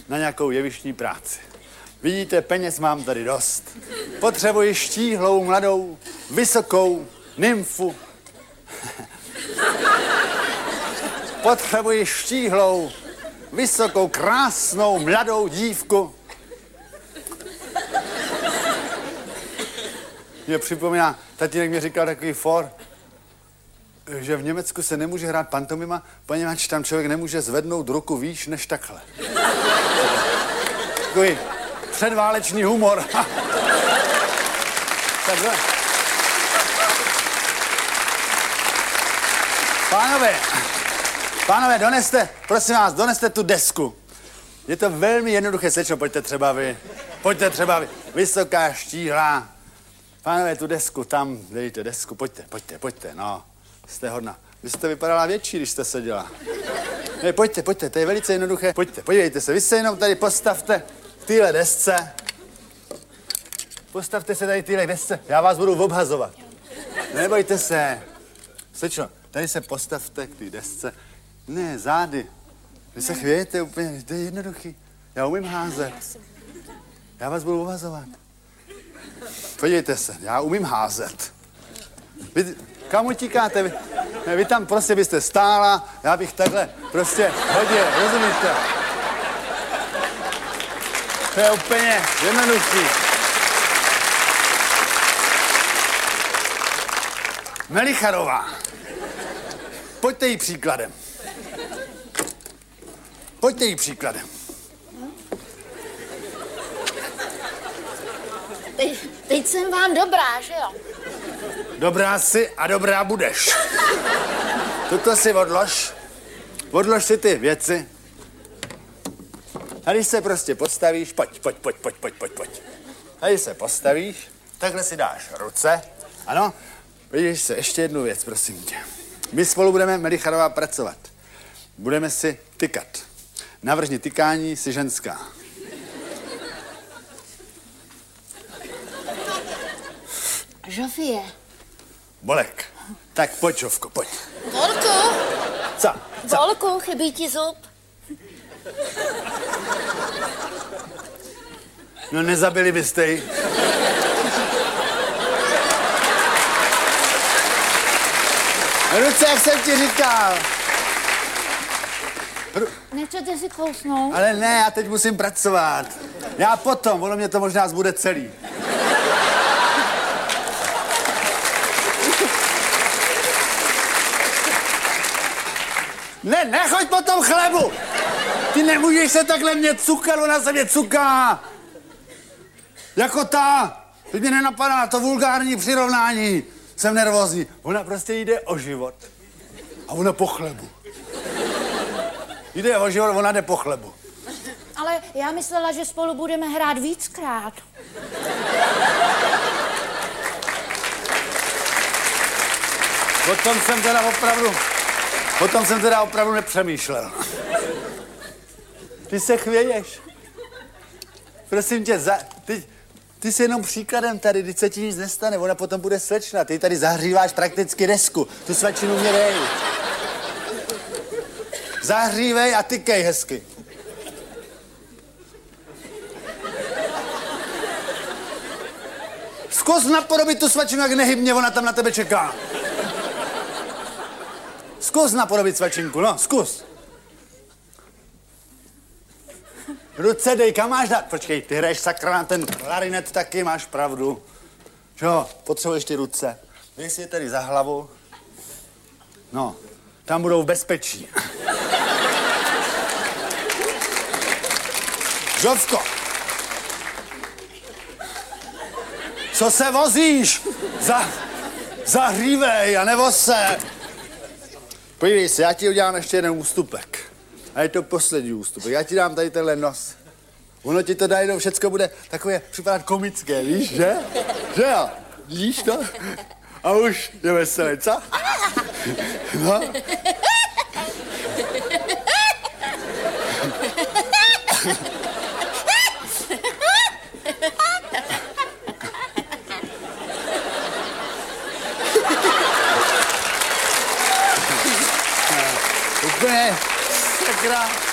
na nějakou jevištní práci. Vidíte, peněz mám tady dost. Potřebuji štíhlou, mladou, vysokou nymfu. Potřebuji štíhlou, vysokou, krásnou, mladou dívku. Mě připomíná, tatínek mi říkal takový for, že v Německu se nemůže hrát pantomima, poněvadž tam člověk nemůže zvednout ruku výš než takhle. Takový předválečný humor. Takhle. Pánové, prosím vás, doneste tu desku. Je to velmi jednoduché, slečno, pojďte třeba vy. Vysoká, štíhlá. Pánové, tu desku, tam, dejte desku, pojďte, no. Jste hodná. Vy jste vypadala větší, když jste seděla. Ne, pojďte, to je velice jednoduché. Pojďte, podívejte se, vy se jenom tady postavte v téhle desce. Postavte se tady v téhle desce, já vás budu obhazovat. Nebojte se. Slečno, tady se postavte k té desce. Ne, zády. Vy se chvějete úplně, to je jednoduchý. Já umím házet. Já vás budu obhazovat. Podívejte se, já umím házet. Vy, kam utíkáte? Vy tam prostě byste stála, já bych takhle prostě hodil, rozumíte? To je úplně jednoduchý. Melicharová. Pojďte jí příkladem. Teď jsem vám dobrá, že jo? Dobrá jsi a dobrá budeš. Tuto si odlož. Odlož si ty věci. A když se prostě postavíš, pojď. Tady se postavíš, takhle si dáš ruce. Ano, vidíš se, ještě jednu věc, prosím tě. My spolu budeme, Melicharová, pracovat. Budeme si tykat. Navrhni tykání, jsi ženská. Žofie. Bolek. Tak pojď, Žofko, pojď. Volku. Co? Volku, chybí ti zub. No nezabili byste ji. Ruce, jak jsem ti říkal. Nechcete si kousnout? Ale ne, já teď musím pracovat. Já potom, ono mě to možná zbude celý. Ne, nechoď po tom chlebu! Ty nemůžeš se takhle mě cukat, ona se mě cuká! Jako ta! Teď mě nenapadá to vulgární přirovnání. Jsem nervózní. Ona prostě jde o život. A ona po chlebu. Jde o život, ona jde po chlebu. Ale já myslela, že spolu budeme hrát víckrát. O tom jsem teda opravdu nepřemýšlel. Ty se chvěješ. Prosím tě, ty jsi jenom příkladem tady, když se ti nic nestane, ona potom bude slečna. Ty tady zahříváš prakticky desku. Tu svačinu mě dej. Zahřívej a tykej hezky. Zkus napodobit tu svačinu, jak nehybně, ona tam na tebe čeká. Zkus napodobit svačinku, no, zkus. Ruce dej, kam máš dát? Počkej, ty hraješ sakra na ten klarinet taky, máš pravdu. Jo, potřebuješ ty ruce. Dej si je tady za hlavu. No, tam budou v bezpečí. Žovko! Co se vozíš? Zahřívej a nevoz se. Podívej se, já ti udělám ještě jeden ústupek. A je to poslední ústupek. Já ti dám tady tenhle nos. Ono ti to najednou všecko bude takové připadat komické, víš, že? Že jo? Vidíš to? A už je veselé, co? No. Úplně sakra.